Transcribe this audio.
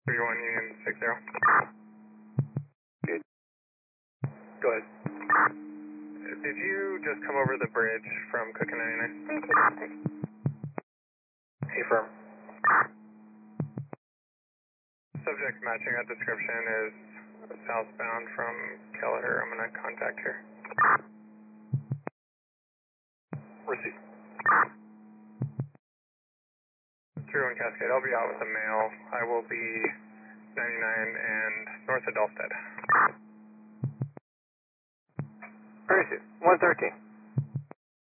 31 Union 60. Good. Go ahead. Did you just come over the bridge from Cook and 99? Hey, firm. Subject matching that description is southbound from Kelleher. I'm going to contact her. Receive. Through in Cascade. I'll be out with a mail. I will be 99 and north of Dolstead. Receive. 113.